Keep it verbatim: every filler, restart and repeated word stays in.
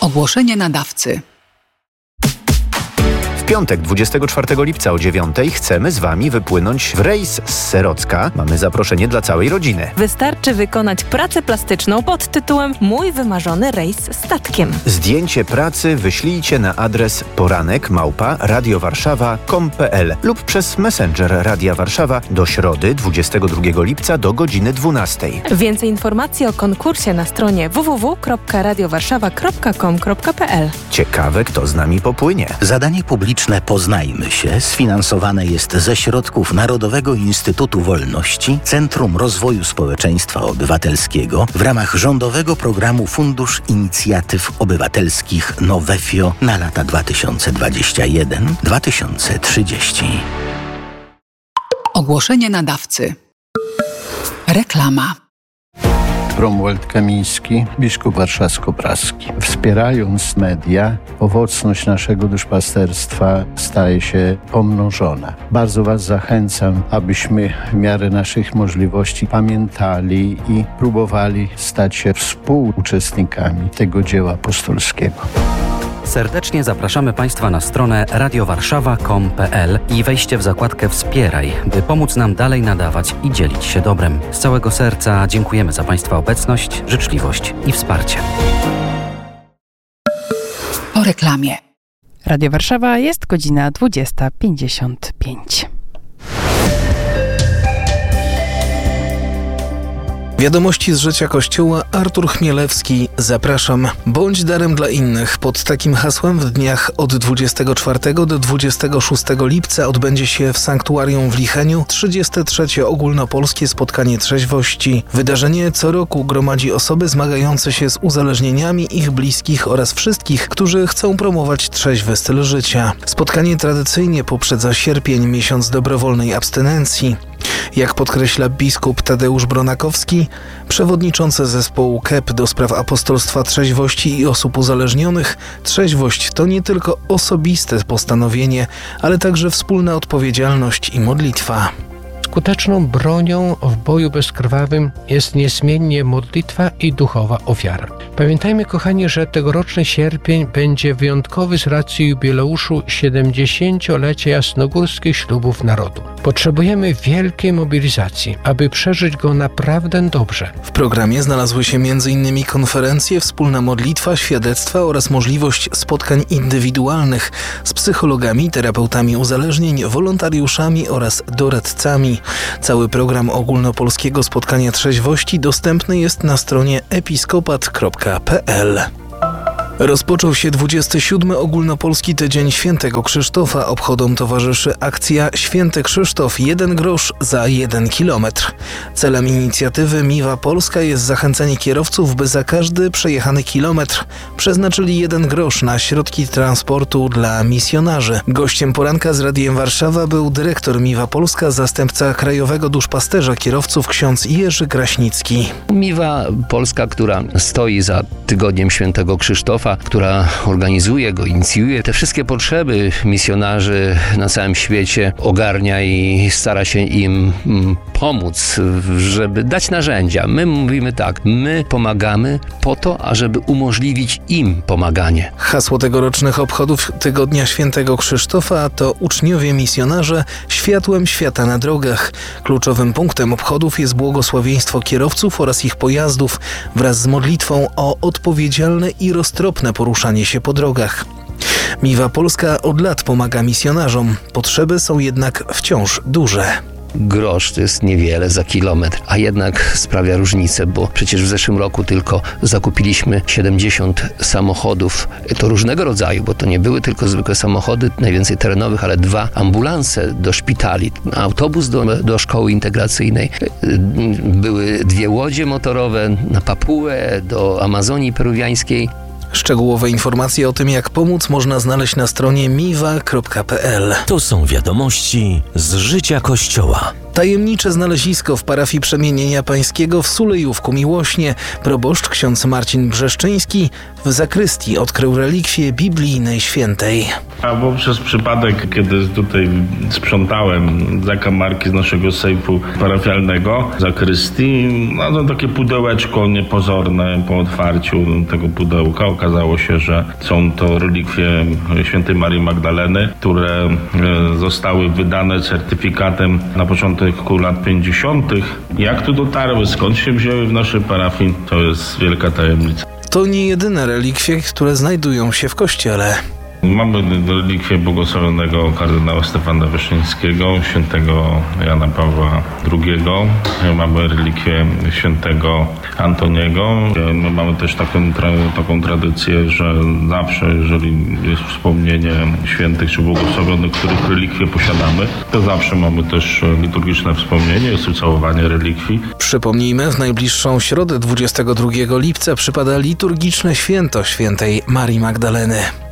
Ogłoszenie nadawcy. W piątek, dwudziestego czwartego lipca o dziewiątej chcemy z Wami wypłynąć w rejs z Serocka. Mamy zaproszenie dla całej rodziny. Wystarczy wykonać pracę plastyczną pod tytułem Mój wymarzony rejs statkiem. Zdjęcie pracy wyślijcie na adres poranek małpa radiowarszawa kropka com kropka p l lub przez Messenger Radia Warszawa do środy, dwudziestego drugiego lipca do godziny dwunastej. Więcej informacji o konkursie na stronie w w w kropka radiowarszawa kropka com kropka p l. Ciekawe, kto z nami popłynie. Zadanie publiczne Poznajmy się sfinansowane jest ze środków Narodowego Instytutu Wolności, Centrum Rozwoju Społeczeństwa Obywatelskiego w ramach rządowego programu Fundusz Inicjatyw Obywatelskich Nowefio na lata dwa tysiące dwudziesty pierwszy do dwa tysiące trzydziestego. Ogłoszenie nadawcy. Reklama. Romuald Kamiński, biskup warszawsko-praski. Wspierając media, owocność naszego duszpasterstwa staje się pomnożona. Bardzo Was zachęcam, abyśmy w miarę naszych możliwości pamiętali i próbowali stać się współuczestnikami tego dzieła apostolskiego. Serdecznie zapraszamy Państwa na stronę radiowarszawa kropka com kropka p l i wejście w zakładkę Wspieraj, by pomóc nam dalej nadawać i dzielić się dobrem. Z całego serca dziękujemy za Państwa obecność, życzliwość i wsparcie. Po reklamie. Radio Warszawa, jest godzina dwudziesta pięćdziesiąt pięć. Wiadomości z życia Kościoła, Artur Chmielewski. Zapraszam. Bądź darem dla innych. Pod takim hasłem w dniach od dwudziestego czwartego do dwudziestego szóstego lipca odbędzie się w Sanktuarium w Licheniu trzydzieste trzecie ogólnopolskie spotkanie trzeźwości. Wydarzenie co roku gromadzi osoby zmagające się z uzależnieniami, ich bliskich oraz wszystkich, którzy chcą promować trzeźwy styl życia. Spotkanie tradycyjnie poprzedza sierpień, miesiąc dobrowolnej abstynencji. Jak podkreśla biskup Tadeusz Bronakowski, przewodniczący zespołu K E P do spraw apostolstwa trzeźwości i osób uzależnionych, trzeźwość to nie tylko osobiste postanowienie, ale także wspólna odpowiedzialność i modlitwa. Skuteczną bronią w boju bezkrwawym jest niezmiennie modlitwa i duchowa ofiara. Pamiętajmy, kochani, że tegoroczny sierpień będzie wyjątkowy z racji jubileuszu siedemdziesięciolecia jasnogórskich ślubów narodu. Potrzebujemy wielkiej mobilizacji, aby przeżyć go naprawdę dobrze. W programie znalazły się między innymi konferencje, wspólna modlitwa, świadectwa oraz możliwość spotkań indywidualnych z psychologami, terapeutami uzależnień, wolontariuszami oraz doradcami. Cały program ogólnopolskiego spotkania trzeźwości dostępny jest na stronie episkopat kropka p l. Rozpoczął się dwudziesty siódmy Ogólnopolski Tydzień Świętego Krzysztofa. Obchodom towarzyszy akcja Święty Krzysztof jeden grosz za jeden kilometr. Celem inicjatywy Miwa Polska jest zachęcenie kierowców, by za każdy przejechany kilometr przeznaczyli jeden grosz na środki transportu dla misjonarzy. Gościem poranka z Radiem Warszawa był dyrektor Miwa Polska, zastępca krajowego duszpasterza kierowców ksiądz Jerzy Kraśnicki. Miwa Polska, która stoi za Tygodniem Świętego Krzysztofa, która organizuje go, inicjuje te wszystkie potrzeby misjonarzy na całym świecie, ogarnia i stara się im pomóc, żeby dać narzędzia. My mówimy tak, my pomagamy po to, ażeby umożliwić im pomaganie. Hasło tegorocznych obchodów Tygodnia Świętego Krzysztofa to uczniowie misjonarze światłem świata na drogach. Kluczowym punktem obchodów jest błogosławieństwo kierowców oraz ich pojazdów wraz z modlitwą o odpowiedzialne i roztropne poruszanie się po drogach. Miwa Polska od lat pomaga misjonarzom. Potrzeby są jednak wciąż duże. Grosz to jest niewiele za kilometr, a jednak sprawia różnicę, bo przecież w zeszłym roku tylko zakupiliśmy siedemdziesiąt samochodów, to różnego rodzaju, bo to nie były tylko zwykłe samochody, najwięcej terenowych, ale dwa ambulanse do szpitali, autobus do, do szkoły integracyjnej, były dwie łodzie motorowe na Papułę, do Amazonii peruwiańskiej. Szczegółowe informacje o tym, jak pomóc, można znaleźć na stronie miwa kropka p l. To są wiadomości z życia Kościoła. Tajemnicze znalezisko w parafii Przemienienia Pańskiego w Sulejówku Miłośnie. Proboszcz ksiądz Marcin Brzeszczyński w zakrystii odkrył relikwię biblijnej świętej. A bo przez przypadek, kiedy tutaj sprzątałem zakamarki z naszego sejfu parafialnego zakrystii, no to takie pudełeczko niepozorne po otwarciu tego pudełka okazało się, że są to relikwie świętej Marii Magdaleny, które zostały wydane certyfikatem na początku lat pięćdziesiątych. Jak tu dotarły, skąd się wzięły w naszej parafii, to jest wielka tajemnica. To nie jedyne relikwie, które znajdują się w kościele. Mamy relikwię błogosławionego kardynała Stefana Wyszyńskiego, świętego Jana Pawła drugiego. Mamy relikwię świętego Antoniego. My mamy też taką, tra- taką tradycję, że zawsze, jeżeli jest wspomnienie świętych czy błogosławionych, których relikwie posiadamy, to zawsze mamy też liturgiczne wspomnienie, jest ucałowanie relikwii. Przypomnijmy, w najbliższą środę dwudziestego drugiego lipca przypada liturgiczne święto świętej Marii Magdaleny.